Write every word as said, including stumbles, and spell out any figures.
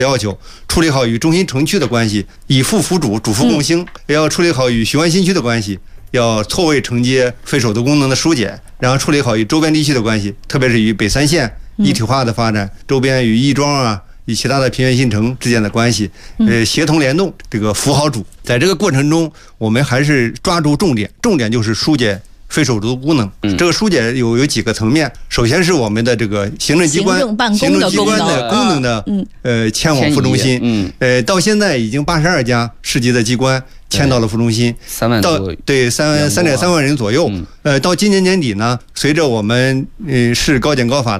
要求，处理好与中心城区的关系，以副辅主，主副共兴，也要处理好与徐湾新区的关系，要错位承接非首都功能的疏解，然后处理好与周边地区的关系，特别是与北三县一体化的发展，周边与亦庄啊。与其他的平原新城之间的关系，呃，协同联动，这个扶好主。在这个过程中，我们还是抓住重点，重点就是疏解非首都功能。这个疏解有有几个层面，首先是我们的这个行政机关、行政机关的功能的呃迁往副中心。嗯，呃，到现在已经八十二家市级的机关迁到了副中心， 三万到对三三点三万人左右。呃，到今年年底呢，随着我们呃市高检高法